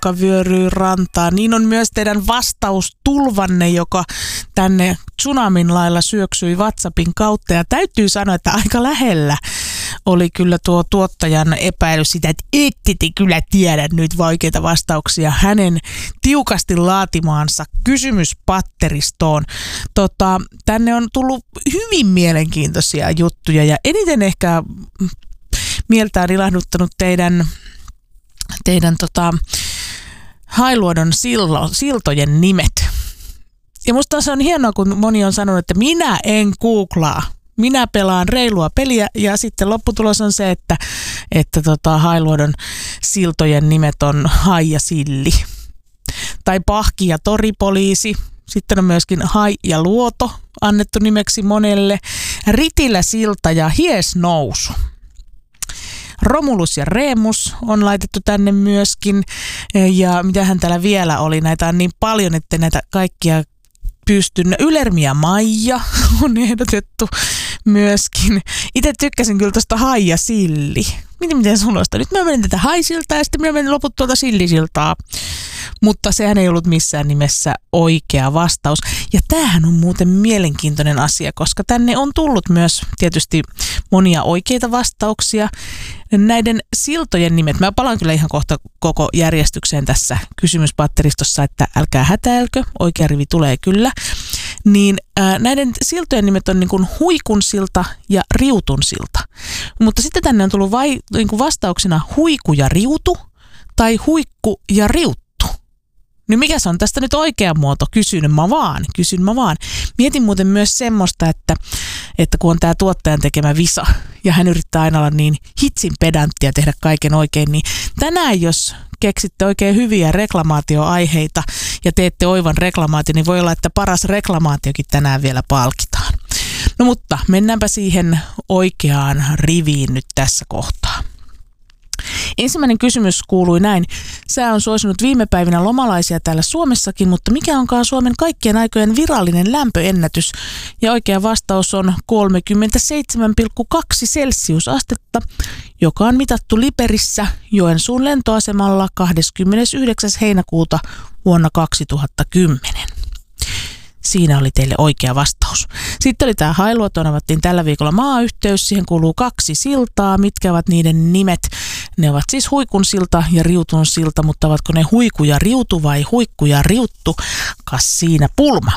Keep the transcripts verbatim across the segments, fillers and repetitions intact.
kuokka vyöryy rantaan. Niin on myös teidän vastaustulvanne, joka tänne tsunamin lailla syöksyi WhatsAppin kautta. Ja täytyy sanoa, että aika lähellä oli kyllä tuo tuottajan epäily sitä, että ette te kyllä tiedä nyt vaikeita vastauksia hänen tiukasti laatimaansa kysymyspatteristoon. Tota, tänne on tullut hyvin mielenkiintoisia juttuja ja eniten ehkä mieltään ilahduttanut teidän, teidän tota, Hailuodon sillo, siltojen nimet. Ja musta se on hienoa, kun moni on sanonut, että minä en googlaa. Minä pelaan reilua peliä ja sitten lopputulos on se, että, että tota, Hailuodon siltojen nimet on Hai ja Silli. Tai Pahki ja Toripoliisi. Sitten on myöskin Hai ja Luoto annettu nimeksi monelle. Ritilä silta ja Hiesnousu. Romulus ja Reemus on laitettu tänne myöskin. Ja mitähän täällä vielä oli? Näitä on niin paljon, että näitä kaikkia pystyn. Ylermi ja Maija on ehdotettu myöskin. Itse tykkäsin kyllä tuosta Hai ja Silli. Miten, miten sulosta? Nyt mä menen tätä Haisiltaa ja sitten mä menen loput tuolta Sillisiltaa. Mutta sehän ei ollut missään nimessä oikea vastaus. Ja tämähän on muuten mielenkiintoinen asia, koska tänne on tullut myös tietysti monia oikeita vastauksia. Näiden siltojen nimet, mä palaan kyllä ihan kohta koko järjestykseen tässä kysymyspatteristossa, että älkää hätäilkö, oikea rivi tulee kyllä. Niin ää, näiden siltojen nimet on niin kuin Huikunsilta ja Riutunsilta. Mutta sitten tänne on tullut vai, niin kuin vastauksena Huiku ja Riutu tai Huikku ja Riuttu. Niin mikä se on tästä nyt oikea muoto? Kysyn mä vaan, kysyn mä vaan. Mietin muuten myös semmoista, että, että kun on tämä tuottajan tekemä visa ja hän yrittää aina olla niin hitsin pedanttia tehdä kaiken oikein, niin tänään jos keksitte oikein hyviä reklamaatioaiheita ja teette oivan reklamaatio, niin voi olla, että paras reklamaatiokin tänään vielä palkitaan. No mutta mennäänpä siihen oikeaan riviin nyt tässä kohtaa. Ensimmäinen kysymys kuului näin. Sää on suosinut viime päivinä lomalaisia täällä Suomessakin, mutta mikä onkaan Suomen kaikkien aikojen virallinen lämpöennätys? Ja oikea vastaus on kolmekymmentäseitsemän pilkku kaksi celsiusastetta, joka on mitattu Liperissä Joensuun lentoasemalla kahdeskymmenesyhdeksäs heinäkuuta vuonna kaksituhattakymmenen. Siinä oli teille oikea vastaus. Sitten oli tämä Hailuotoon avattiin tällä viikolla maayhteys. Siihen kuuluu kaksi siltaa. Mitkä ovat niiden nimet? Ne ovat siis Huikun silta ja Riutun silta, mutta ovatko ne Huiku ja Riutu vai Huikku ja Riuttu? Kas siinä pulma,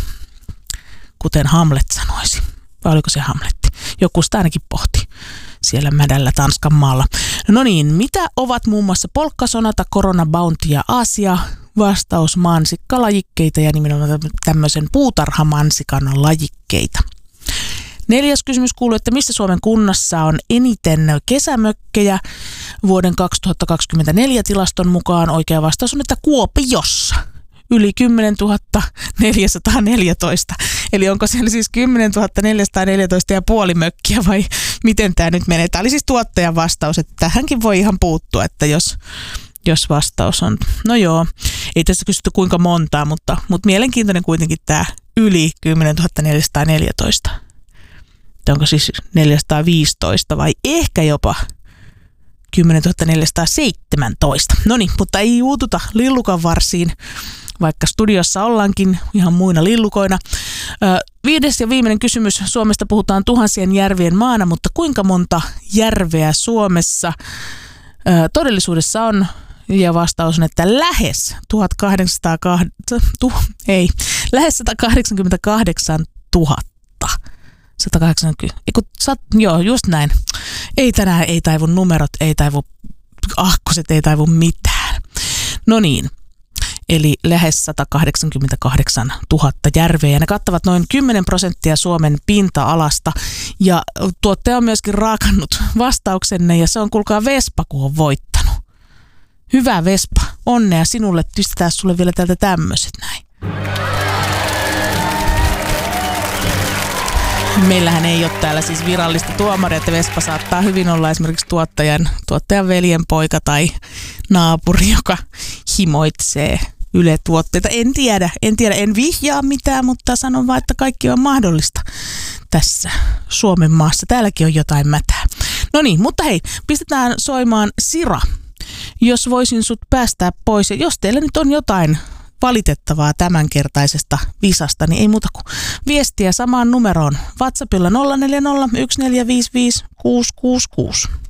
kuten Hamlet sanoisi. Vai oliko se Hamletti? Joku sitä ainakin pohti siellä mädällä Tanskan maalla. No niin, mitä ovat muun muassa polkkasonata, Corona Bounty ja Aasia? Vastaus mansikkalajikkeita ja nimenomaan tämmöisen puutarhamansikan lajikkeita. Neljäs kysymys kuuluu, että missä Suomen kunnassa on eniten kesämökkejä vuoden kaksituhattakaksikymmentäneljä tilaston mukaan? Oikea vastaus on, että Kuopiossa. Yli kymmenentuhatta neljäsataaneljätoista. Eli onko siellä siis kymmenentuhatta neljäsataaneljätoista ja puoli mökkiä vai miten tämä nyt menee? Tämä oli siis tuottajan vastaus, että tähänkin voi ihan puuttua, että jos... Jos vastaus on, no joo, ei tässä kysytty kuinka montaa, mutta, mutta mielenkiintoinen kuitenkin tämä yli kymmenentuhatta neljäsataaneljätoista. Onko siis neljäsataaviisitoista vai ehkä jopa kymmenentuhatta neljäsataaseitsemäntoista. No niin, mutta ei juututa lillukan varsiin, vaikka studiossa ollaankin ihan muina lillukoina. Ö, viides ja viimeinen kysymys. Suomesta puhutaan tuhansien järvien maana, mutta kuinka monta järveä Suomessa ö, todellisuudessa on? Ja vastaus on, että lähes tuhatkahdeksansataakahdeksan, tu, ei, lähes satakahdeksankymmentäkahdeksantuhatta. satakahdeksankymmentä, eiku, sat, joo, just näin. Ei tänään, ei taivu numerot, ei taivu ahkoset, ei taivu mitään. No niin, eli lähes satakahdeksankymmentäkahdeksantuhatta järveä ja ne kattavat noin kymmenen prosenttia Suomen pinta-alasta. Ja tuottaja on myöskin raakannut vastauksenne ja se on, kuulkaa, Vespa, kun on voittanut. Hyvä Vespa, onnea sinulle, pistetään sulle vielä täältä tämmöiset näin. Meillähän ei ole täällä siis virallista tuomaria, että Vespa saattaa hyvin olla esimerkiksi tuottajan, tuottajan veljen poika tai naapuri, joka himoitsee Yle-tuotteita. En tiedä, en tiedä, en vihjaa mitään, mutta sanon vaan, että kaikki on mahdollista tässä Suomen maassa. Täälläkin on jotain mätää. No niin, mutta hei, pistetään soimaan Sira jos voisin sut päästää pois. Ja jos teillä nyt on jotain valitettavaa tämänkertaisesta visasta, niin ei muuta kuin viestiä samaan numeroon. WhatsAppilla nolla neljä nolla yksi neljä viisi viisi kuusi kuusi kuusi.